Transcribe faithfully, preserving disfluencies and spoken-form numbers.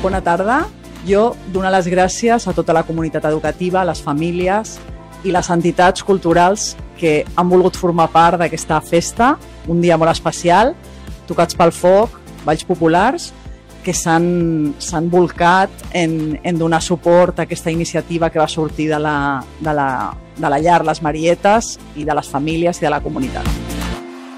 Bona tarda. Jo dono les gràcies a tota la comunitat educativa, a les famílies i les entitats culturals que han volgut formar part d'aquesta festa, un dia molt especial, tocats pel foc, balls populars, que s'han volcat en, en donar suport a aquesta iniciativa que va sortir de la, de la, de la llar Les Marietes i de les famílies i de la comunitat.